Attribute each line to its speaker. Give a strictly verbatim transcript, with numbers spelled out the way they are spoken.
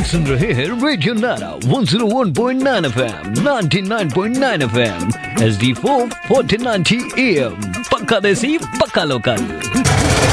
Speaker 1: सुन रहे हैं रेडियो नारा one zero one point nine FM, ninety nine point nine FM, H D four fourteen ninety am, पक्का देसी पक्का लोकल।